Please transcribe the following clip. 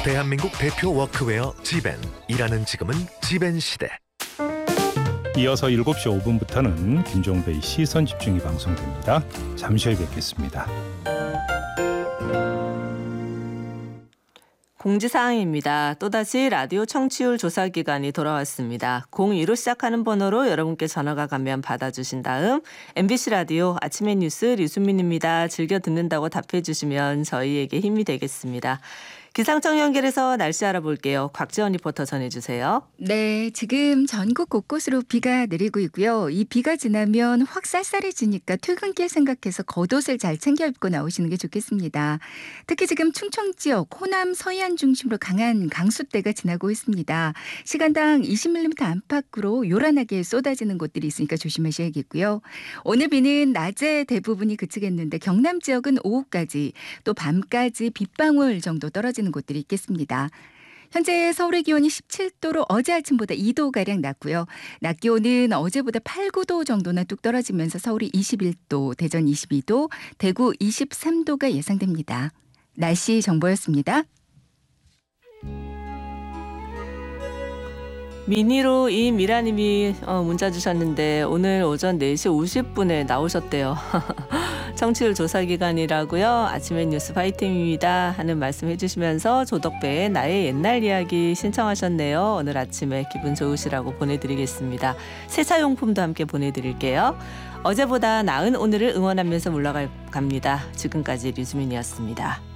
대한민국 대표 워크웨어 지벤. 일하는 지금은 지벤 시대. 이어서 7시 5분부터는 김종배의 시선집중이 방송됩니다. 잠시 후에 뵙겠습니다. 공지사항입니다. 또다시 라디오 청취율 조사 기간이 돌아왔습니다. 02로 시작하는 번호로 여러분께 전화가 가면 받아주신 다음 MBC 라디오 아침의 뉴스 류수민입니다. 즐겨 듣는다고 답해 주시면 저희에게 힘이 되겠습니다. 기상청 연결해서 날씨 알아볼게요. 곽지연 리포터 전해주세요. 네, 지금 전국 곳곳으로 비가 내리고 있고요. 이 비가 지나면 확 쌀쌀해지니까 퇴근길 생각해서 겉옷을 잘 챙겨 입고 나오시는 게 좋겠습니다. 특히 지금 충청 지역, 호남, 서해안 중심으로 강한 강수대가 지나고 있습니다. 시간당 20mm 안팎으로 요란하게 쏟아지는 곳들이 있으니까 조심하셔야겠고요. 오늘 비는 낮에 대부분이 그치겠는데 경남 지역은 오후까지 또 밤까지 빗방울 정도 떨어지는 곳들이 있겠습니다. 현재 서울의 기온이 17도로 어제 아침보다 2도가량 낮고요. 낮 기온은 어제보다 8, 9도 정도나 뚝 떨어지면서 서울이 21도, 대전 22도, 대구 23도가 예상됩니다. 날씨 정보였습니다. 미니로 이미라님이 문자 주셨는데 오늘 오전 4시 50분에 나오셨대요. 청취율 조사 기간이라고요. 아침의 뉴스 파이팅입니다 하는 말씀 해주시면서 조덕배의 나의 옛날 이야기 신청하셨네요. 오늘 아침에 기분 좋으시라고 보내드리겠습니다. 세차용품도 함께 보내드릴게요. 어제보다 나은 오늘을 응원하면서 물러갑니다. 지금까지 류수민이었습니다.